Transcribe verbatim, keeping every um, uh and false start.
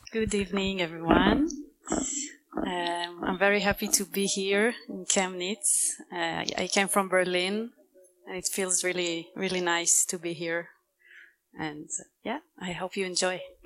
Good evening, everyone. Um, I'm very happy to be here in Chemnitz. Uh, I came from Berlin, and it feels really, really nice to be here. And yeah, I hope you enjoy.